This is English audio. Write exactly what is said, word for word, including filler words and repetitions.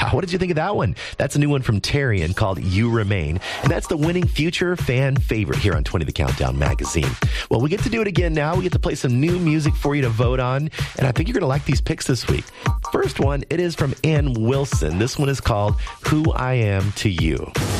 Yeah, what did you think of that one? That's a new one from Tarian called You Remain. And that's the winning future fan favorite here on twenty The Countdown magazine. Well, we get to do it again now. We get to play some new music for you to vote on. And I think you're going to like these picks this week. First one, it is from Ann Wilson. This one is called Who I Am to You.